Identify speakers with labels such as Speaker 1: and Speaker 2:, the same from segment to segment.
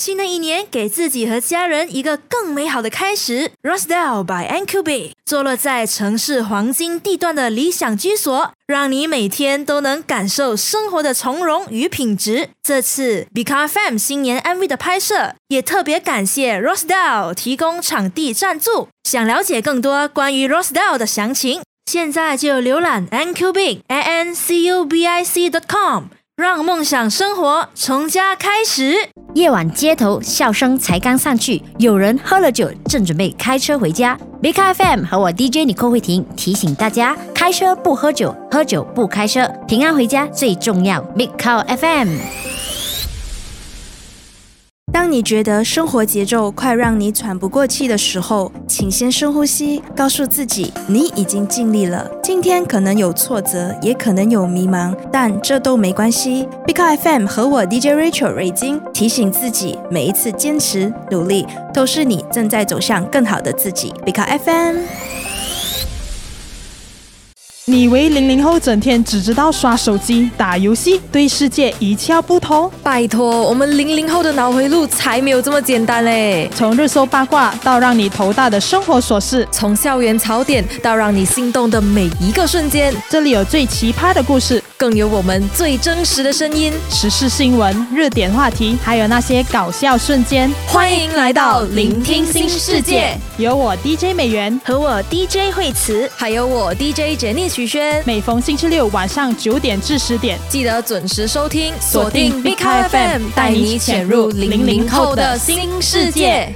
Speaker 1: 新的一年给自己和家人一个更美好的开始。 Rosedale by NQB 坐落在城市黄金地段的理想居所，让你每天都能感受生活的从容与品质。这次 Bika FM 新年 MV 的拍摄也特别感谢 Rosedale 提供场地赞助。想了解更多关于 Rosedale 的详情，现在就浏览 NQBIC.com， 让梦想生活从家开始。
Speaker 2: 夜晚街头笑声才刚散去，有人喝了酒正准备开车回家。Bika FM 和我 DJ 尼寇慧婷提醒大家，开车不喝酒，喝酒不开车，平安回家最重要。Bika FM。
Speaker 3: 当你觉得生活节奏快让你喘不过气的时候，请先深呼吸，告诉自己你已经尽力了。今天可能有挫折，也可能有迷茫，但这都没关系。Bika FM 和我 DJ Rachel 瑞金提醒自己，每一次坚持努力都是你正在走向更好的自己。Bika FM。
Speaker 4: 你以为00后整天只知道刷手机、打游戏，对世界一窍不通？
Speaker 1: 拜托，我们00后的脑回路才没有这么简单嘞！
Speaker 4: 从热搜八卦到让你头大的生活琐事，
Speaker 1: 从校园槽点到让你心动的每一个瞬间，
Speaker 4: 这里有最奇葩的故事，
Speaker 1: 更有我们最真实的声音，
Speaker 4: 时事新闻、热点话题，还有那些搞笑瞬间。
Speaker 1: 欢迎来到聆听新世界，
Speaker 4: 有我 DJ 美元
Speaker 3: 和我 DJ 惠慈，
Speaker 1: 还有我 DJ 简妮徐轩。
Speaker 4: 每逢星期六晚上9点至10点，
Speaker 1: 记得准时收听，
Speaker 4: 锁定 Bika FM，
Speaker 1: 带你潜入00后的新世界。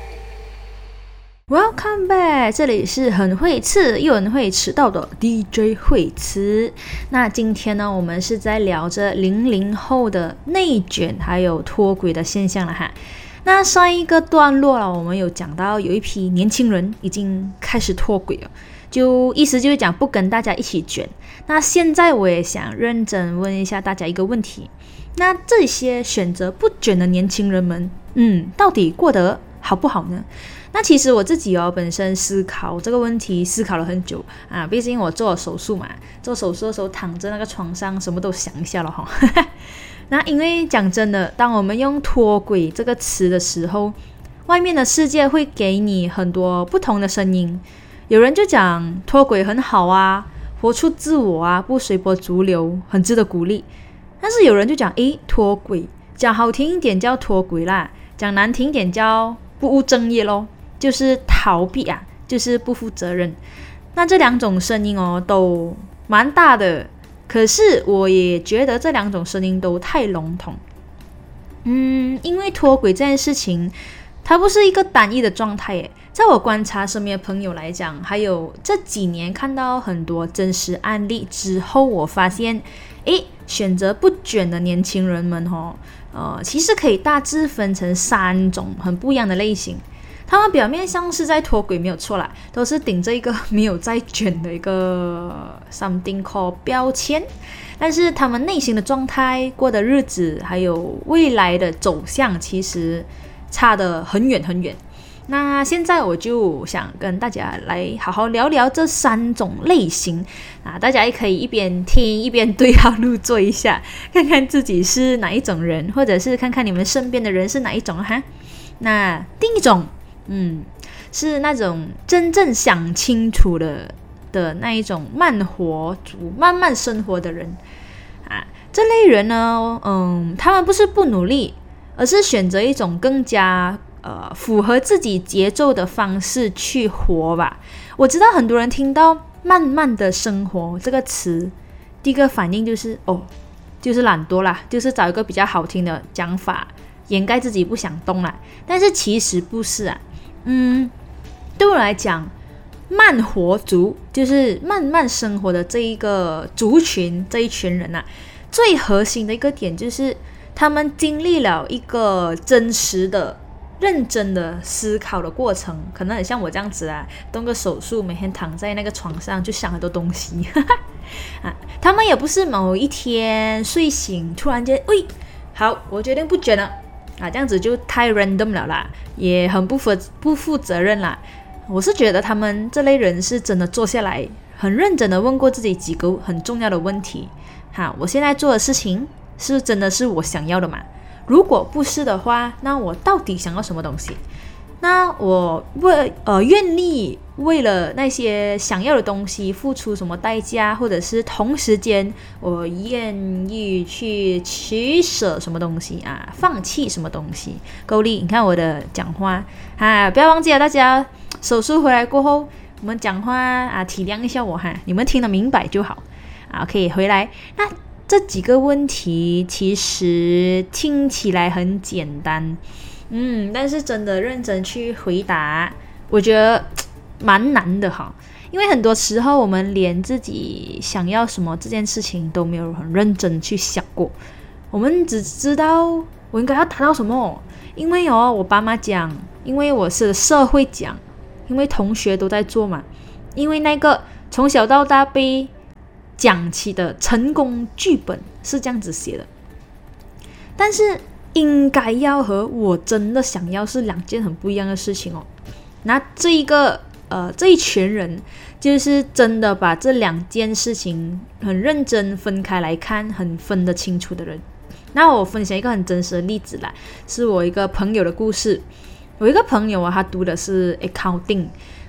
Speaker 5: Welcome back， 这里是很会刺又很会迟到的 DJ 惠慈。那今天呢，我们是在聊着00后的内卷还有脱轨的现象了哈。那上一个段落了，我们有讲到有一批年轻人已经开始脱轨了，意思就是讲不跟大家一起卷。那现在我也想认真问一下大家一个问题，那这些选择不卷的年轻人们，到底过得好不好呢？那其实我自己本身思考这个问题思考了很久啊，毕竟我做了手术嘛，做手术的时候躺在那个床上什么都想一下了哈。那因为讲真的，当我们用脱轨这个词的时候，外面的世界会给你很多不同的声音。有人就讲脱轨很好啊，活出自我啊，不随波逐流，很值得鼓励。但是有人就讲脱轨，讲好听一点叫脱轨啦，讲难听一点叫不务正业咯，就是逃避啊，就是不负责任。那这两种声音都蛮大的，可是我也觉得这两种声音都太笼统。因为脱轨这件事情它不是一个单一的状态耶，在我观察身边的朋友来讲，还有这几年看到很多真实案例之后，我发现选择不卷的年轻人们其实可以大致分成3种很不一样的类型。他们表面上是在脱轨没有错啦，都是顶着一个没有在卷的一个 something called 标签，但是他们内心的状态、过的日子还有未来的走向其实差得很远很远。那现在我就想跟大家来好好聊聊这3种类型啊，大家也可以一边听一边对号入座一下，看看自己是哪一种人，或者是看看你们身边的人是哪一种哈。那第一种是那种真正想清楚的那一种慢活族，慢慢生活的人啊。这类人呢，他们不是不努力，而是选择一种更加符合自己节奏的方式去活吧。我知道很多人听到慢慢的生活这个词，第一个反应就是就是懒惰啦，就是找一个比较好听的讲法掩盖自己不想动啦。但是其实不是啊，对我来讲，慢活族就是慢慢生活的这一个族群，这一群人啊，最核心的一个点就是他们经历了一个真实的认真的思考的过程，可能很像我这样子啊，动个手术，每天躺在那个床上就想很多东西他们也不是某一天睡醒突然间好，我决定不卷了这样子就太 random 了啦，也很不负责任啦。我是觉得他们这类人是真的坐下来很认真的问过自己几个很重要的问题我现在做的事情是真的是我想要的吗？ 如果不是的话，那我到底想要什么东西？那我愿意为了那些想要的东西付出什么代价，或者是同时间我愿意去取舍什么东西啊，放弃什么东西？够力，你看我的讲话啊，不要忘记了，大家手术回来过后，我们讲话啊，体谅一下我哈，你们听得明白就好啊。可以回来。那这几个问题其实听起来很简单。但是真的认真去回答，我觉得蛮难的哈。因为很多时候我们连自己想要什么这件事情都没有很认真去想过，我们只知道我应该要达到什么，因为我爸妈讲，因为我是社会讲，因为同学都在做嘛，因为那个从小到大被讲起的成功剧本是这样子写的，但是应该要和我真的想要是两件很不一样的事情哦。那这一群人就是真的把这两件事情很认真分开来看，很分得清楚的人。那我分享一个很真实的例子啦，是我一个朋友的故事。有一个朋友他读的是 accounting，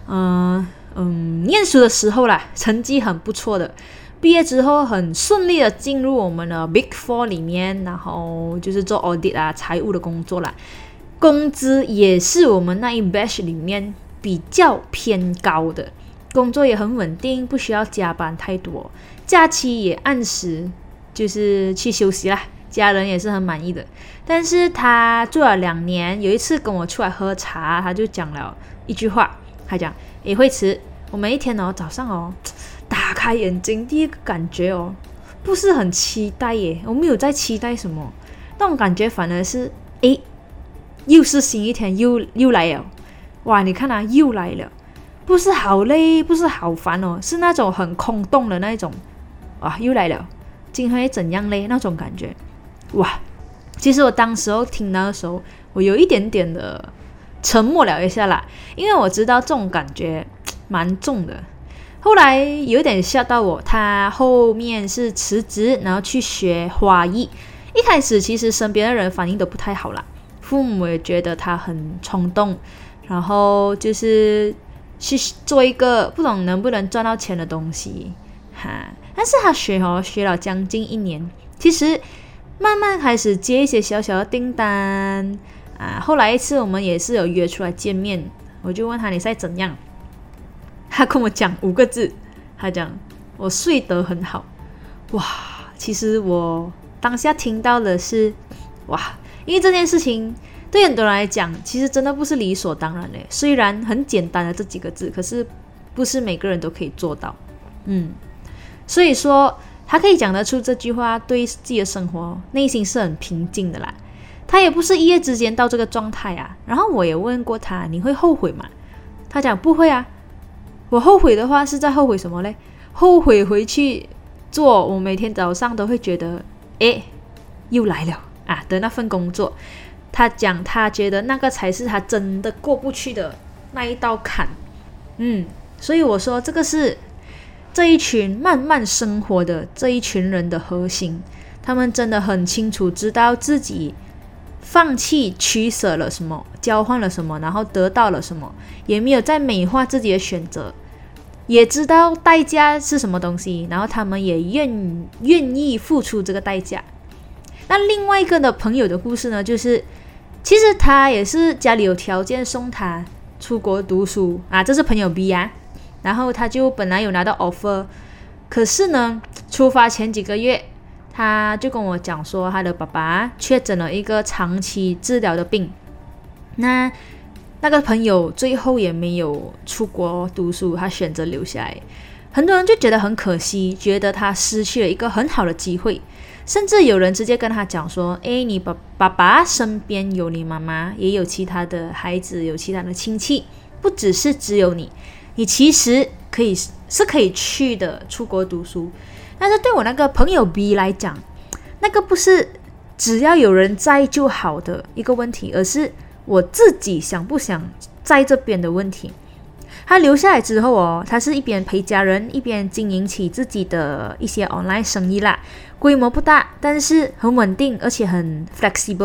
Speaker 5: 念书的时候啦，成绩很不错的。毕业之后很顺利的进入我们的 Big Four 里面，然后就是做 audit 啊，财务的工作啦。工资也是我们那一 batch 里面比较偏高的，工作也很稳定，不需要加班太多，假期也按时就是去休息啦，家人也是很满意的。但是他做了2年，有一次跟我出来喝茶，他就讲了一句话，他讲慧慈，我每一天早上打开眼睛第一个感觉不是很期待耶，我没有在期待什么，那种感觉反而是又是新一天，又来了，哇，你看啊，又来了，不是好累，不是好烦是那种很空洞的那种，哇，又来了，今天会怎样嘞那种感觉。哇，其实我当时听到的时候，我有一点点的沉默了一下啦，因为我知道这种感觉蛮重的。后来有点吓到我，他后面是辞职，然后去学花艺。一开始其实身边的人反应都不太好啦，父母也觉得他很冲动，然后就是去做一个不懂能不能赚到钱的东西但是他学了将近1年，其实慢慢开始接一些小小的订单后来一次我们也是有约出来见面，我就问他你现在怎样，他跟我讲5个字，他讲我睡得很好。哇，其实我当下听到的是哇，因为这件事情对很多人来讲其实真的不是理所当然的，虽然很简单的这几个字，可是不是每个人都可以做到。所以说他可以讲得出这句话，对自己的生活内心是很平静的啦。他也不是一夜之间到这个状态然后我也问过他，你会后悔吗？他讲不会啊。我后悔的话是在后悔什么嘞？后悔回去做我每天早上都会觉得又来了的那份工作。他讲他觉得那个才是他真的过不去的那一道坎。所以我说这个是这一群慢慢生活的这一群人的核心，他们真的很清楚知道自己放弃取舍了什么，交换了什么，然后得到了什么，也没有在美化自己的选择，也知道代价是什么东西，然后他们也愿意付出这个代价。那另外一个的朋友的故事呢，就是其实他也是家里有条件送他出国读书这是朋友 B 然后他就本来有拿到 offer， 可是呢出发前几个月他就跟我讲说他的爸爸确诊了一个长期治疗的病，那个朋友最后也没有出国读书，他选择留下来。很多人就觉得很可惜，觉得他失去了一个很好的机会，甚至有人直接跟他讲说你爸爸身边有你妈妈，也有其他的孩子，有其他的亲戚，不只是只有你其实可以去的出国读书。但是对我那个朋友 B 来讲，那个不是只要有人在就好的一个问题，而是我自己想不想在这边的问题。他留下来之后他是一边陪家人，一边经营起自己的一些 online 生意啦，规模不大，但是很稳定，而且很 flexible，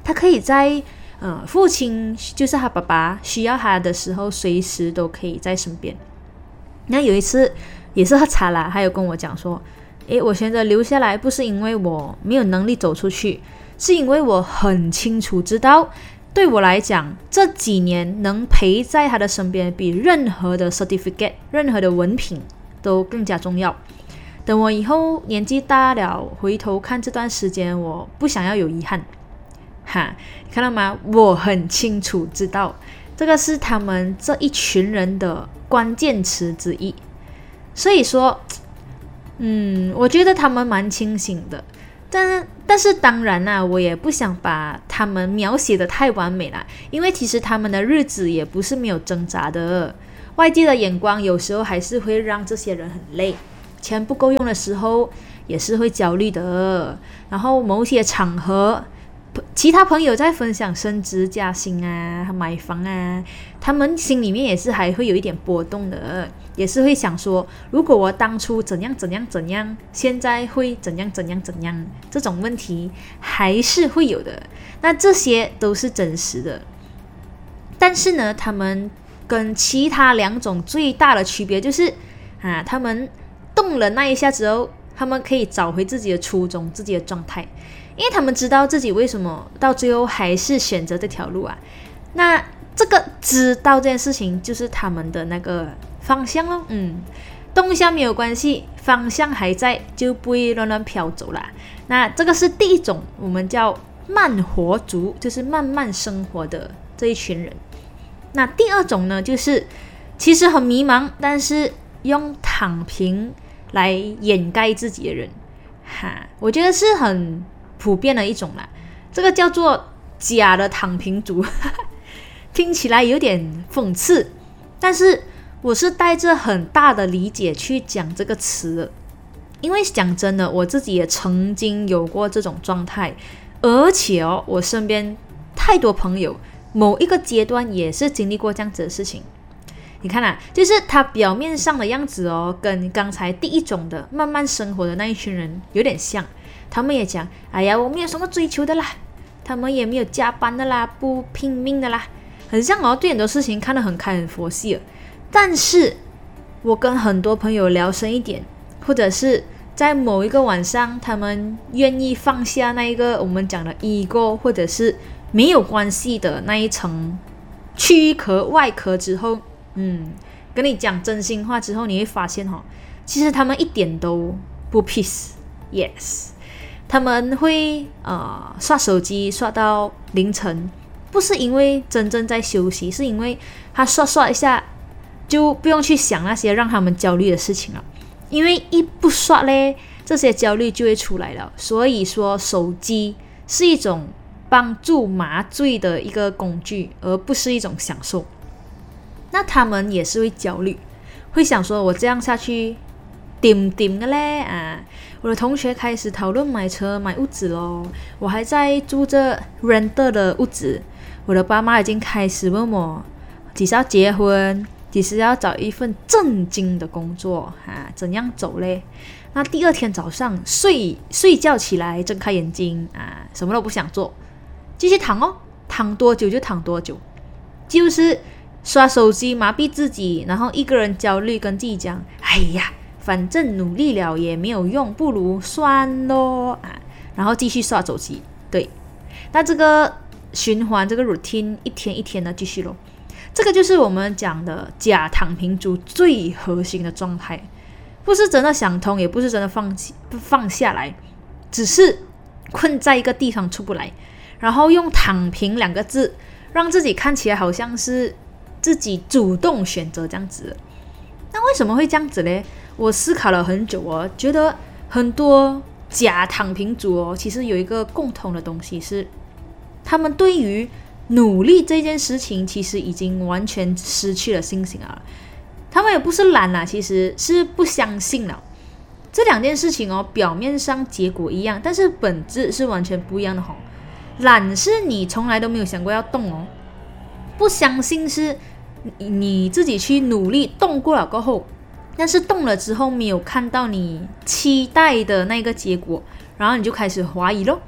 Speaker 5: 他可以在父亲就是他爸爸需要他的时候，随时都可以在身边。那有一次也是喝茶啦，他有跟我讲说，我选择留下来不是因为我没有能力走出去，是因为我很清楚知道，对我来讲这几年能陪在他的身边比任何的 certificate 任何的文凭都更加重要。等我以后年纪大了回头看这段时间，我不想要有遗憾你看到吗？我很清楚知道这个是他们这一群人的关键词之一。所以说我觉得他们蛮清醒的，但是当然啦，我也不想把他们描写的太完美啦，因为其实他们的日子也不是没有挣扎的。外界的眼光有时候还是会让这些人很累，钱不够用的时候也是会焦虑的。然后某些场合其他朋友在分享升职加薪啊、买房啊，他们心里面也是还会有一点波动的，也是会想说，如果我当初怎样怎样怎样，现在会怎样怎样怎样，这种问题还是会有的。那这些都是真实的，但是呢，他们跟其他两种最大的区别就是他们动了那一下之后，他们可以找回自己的初衷、自己的状态，因为他们知道自己为什么到最后还是选择这条路啊。那这个知道这件事情就是他们的那个方向咯。动向没有关系，方向还在，就不会乱乱飘走啦。那这个是第一种，我们叫慢活族，就是慢慢生活的这一群人。那第二种呢，就是其实很迷茫，但是用躺平来掩盖自己的人我觉得是很普遍的一种啦，这个叫做假的躺平族听起来有点讽刺，但是我是带着很大的理解去讲这个词的，因为讲真的，我自己也曾经有过这种状态，而且我身边太多朋友某一个阶段也是经历过这样子的事情。你看就是他表面上的样子跟刚才第一种的慢慢生活的那一群人有点像，他们也讲，哎呀，我没有什么追求的啦，他们也没有加班的啦，不拼命的啦，很像对很多事情看得很开很佛系了。但是我跟很多朋友聊深一点，或者是在某一个晚上，他们愿意放下那一个我们讲的 ego， 或者是没有关系的那一层躯壳外壳之后，跟你讲真心话之后，你会发现其实他们一点都不 peace。 Yes， 他们会刷手机刷到凌晨，不是因为真正在休息，是因为他刷一下就不用去想那些让他们焦虑的事情了，因为一不刷嘞，这些焦虑就会出来了。所以说手机是一种帮助麻醉的一个工具，而不是一种享受。那他们也是会焦虑，会想说我这样下去点的嘞我的同学开始讨论买车买屋子咯，我还在住着 renter 的屋子，我的爸妈已经开始问我几时要结婚，几时要找一份正经的工作怎样走嘞。那第二天早上睡觉起来，睁开眼睛什么都不想做，继续躺躺多久就躺多久，就是刷手机麻痹自己，然后一个人焦虑，跟自己讲，哎呀，反正努力了也没有用，不如算咯然后继续刷手机。对，那这个循环，这个 routine 一天一天的继续咯。这个就是我们讲的假躺平族最核心的状态，不是真的想通，也不是真的放下来，只是困在一个地方出不来，然后用躺平两个字让自己看起来好像是自己主动选择这样子。那为什么会这样子呢？我思考了很久觉得很多假躺平族其实有一个共同的东西，是他们对于努力这件事情其实已经完全失去了信心了。他们也不是懒啦，其实是不相信了。这两件事情表面上结果一样，但是本质是完全不一样的懒是你从来都没有想过要动不相信是你自己去努力动过了过后，但是动了之后没有看到你期待的那个结果，然后你就开始怀疑咯。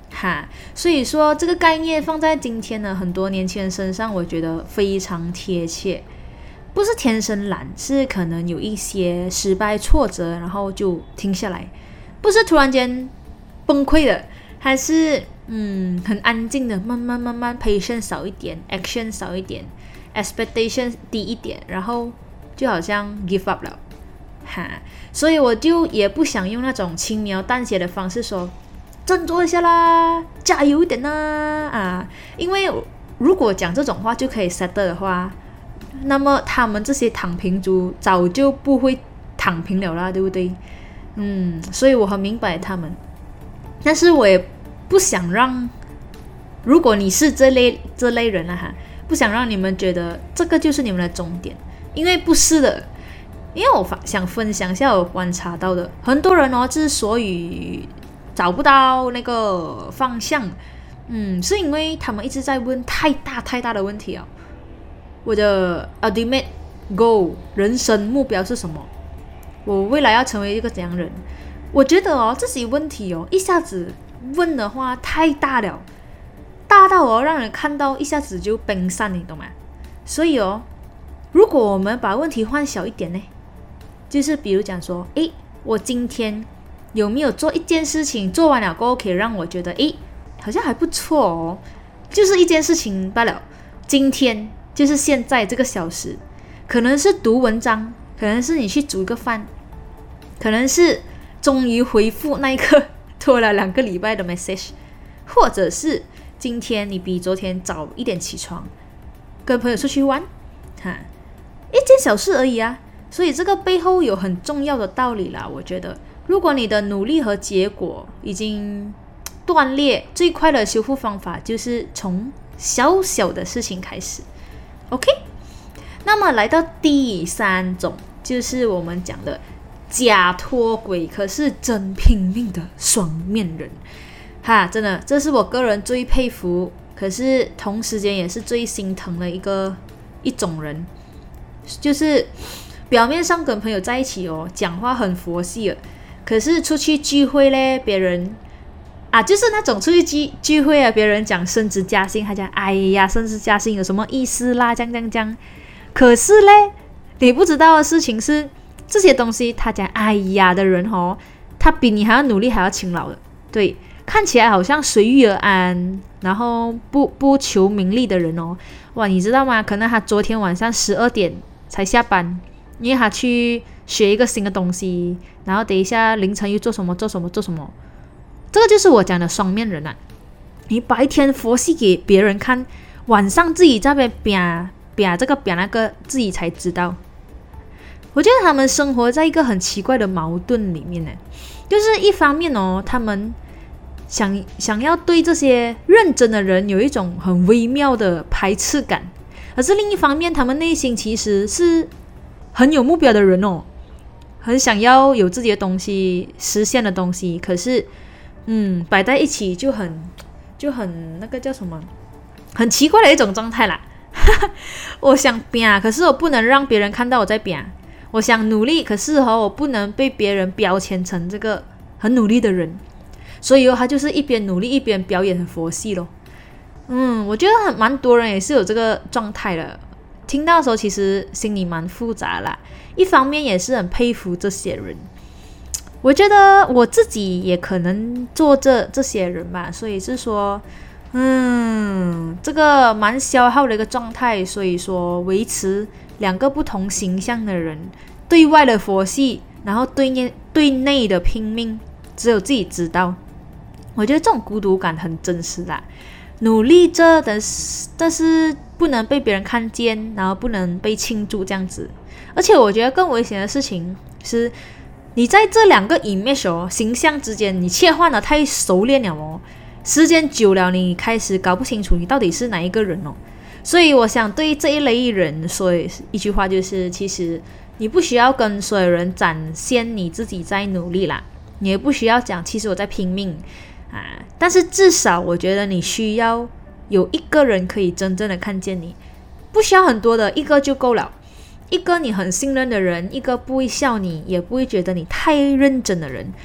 Speaker 5: 所以说这个概念放在今天呢很多年轻人身上，我觉得非常贴切。不是天生懒，是可能有一些失败挫折然后就停下来，不是突然间崩溃的，还是很安静的，慢慢 patience 少一点， action 少一点， expectation 低一点，然后就好像 give up 了。所以我就也不想用那种轻描淡写的方式说振作一下啦，加油一点啦因为如果讲这种话就可以 settle 的话，那么他们这些躺平族早就不会躺平了啦，对不对？所以我很明白他们，但是我也不想让，如果你是这类人不想让你们觉得这个就是你们的终点，因为不是的。因为我想分享一下我观察到的，很多人之所以找不到那个方向，是因为他们一直在问太大的问题啊。我的 ultimate goal 人生目标是什么？我未来要成为一个怎样人？我觉得这些问题一下子问的话太大了，大到让人看到一下子就崩散，你懂吗？所以如果我们把问题换小一点呢，就是比如讲说，我今天有没有做一件事情，做完了过后可以让我觉得好像还不错就是一件事情罢了。今天就是现在这个小时，可能是读文章，可能是你去煮个饭，可能是终于回复那一个拖了2个礼拜的 message， 或者是今天你比昨天早一点起床，跟朋友出去玩一件小事而已所以这个背后有很重要的道理啦。我觉得如果你的努力和结果已经断裂，最快的修复方法就是从小小的事情开始。 OK， 那么来到第3种，就是我们讲的假脱轨可是真拼命的双面人真的这是我个人最佩服，可是同时间也是最心疼的一种人，就是表面上跟朋友在一起讲话很佛系可是出去聚会嘞，别人就是那种出去聚会别人讲升职加薪，他讲哎呀升职加薪有什么意思啦，这样。可是嘞，你不知道的事情是，这些东西他讲哎呀的人他比你还要努力还要勤劳的。对，看起来好像随遇而安，然后不求名利的人哇，你知道吗？可能他昨天晚上12点才下班，因为他去学一个新的东西，然后等一下凌晨又做什么。这个就是我讲的双面人你白天佛系给别人看，晚上自己在那边扁这个扁那个，自己才知道。我觉得他们生活在一个很奇怪的矛盾里面就是一方面他们想要对这些认真的人有一种很微妙的排斥感，可是另一方面他们内心其实是很有目标的人很想要有自己的东西，实现的东西，可是摆在一起就很那个叫什么，很奇怪的一种状态啦我想拼，可是我不能让别人看到我在拼，我想努力，可是我不能被别人标签成这个很努力的人，所以他就是一边努力一边表演很佛系咯。我觉得蛮多人也是有这个状态的，听到的时候其实心里蛮复杂啦，一方面也是很佩服这些人，我觉得我自己也可能做这些人吧，所以是说这个蛮消耗的一个状态，所以说维持2个不同形象的人，对外的佛系，然后对内的拼命，只有自己知道。我觉得这种孤独感很真实啦，努力着但是不能被别人看见，然后不能被庆祝这样子。而且我觉得更危险的事情是，你在这2个 image 形象之间你切换的太熟练了时间久了你开始搞不清楚你到底是哪一个人所以我想对这一类人说一句话，就是其实你不需要跟所有人展现你自己在努力啦，你也不需要讲其实我在拼命但是至少我觉得你需要有一个人可以真正的看见你，不需要很多的，一个就够了，一个你很信任的人，一个不会笑你也不会觉得你太认真的人，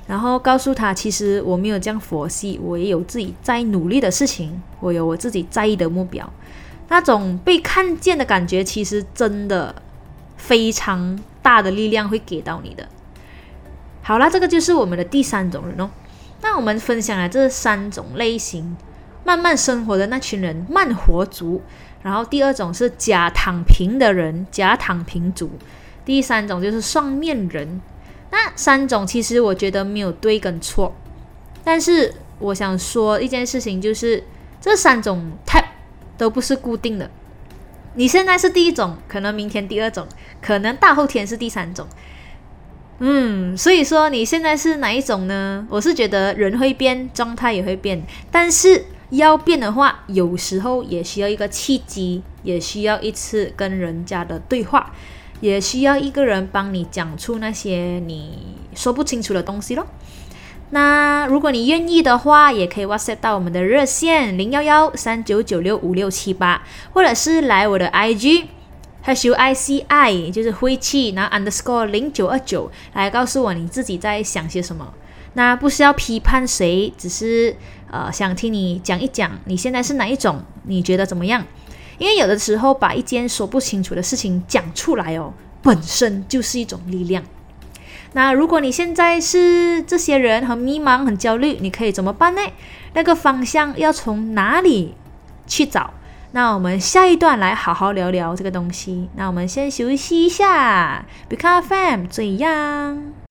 Speaker 5: 然后告诉他，其实我没有这样佛系，我也有自己在努力的事情，我有我自己在意的目标。那种被看见的感觉，其实真的非常大的力量会给到你的。好啦，这个就是我们的第3种人哦。那我们分享了这3种类型，慢慢生活的那群人，慢活族。然后第2种是假躺平的人，假躺平族。第3种就是双面人。那3种其实我觉得没有对跟错，但是我想说一件事情，就是这3种 type 都不是固定的。你现在是第1种，可能明天第2种，可能大后天是第3种。所以说你现在是哪一种呢？我是觉得人会变，状态也会变，但是要变的话，有时候也需要一个契机，也需要一次跟人家的对话，也需要一个人帮你讲出那些你说不清楚的东西咯。那如果你愿意的话，也可以 WhatsApp 到我们的热线011-3996-5678，或者是来我的 IG#ICI 就是晦气，然后 _0929 来告诉我你自己在想些什么。那不是要批判谁，只是想听你讲一讲你现在是哪一种，你觉得怎么样？因为有的时候把一件说不清楚的事情讲出来哦，本身就是一种力量。那如果你现在是这些人，很迷茫很焦虑，你可以怎么办呢？那个方向要从哪里去找？那我们下一段来好好聊聊这个东西。那我们先休息一下，Become FM 怎样？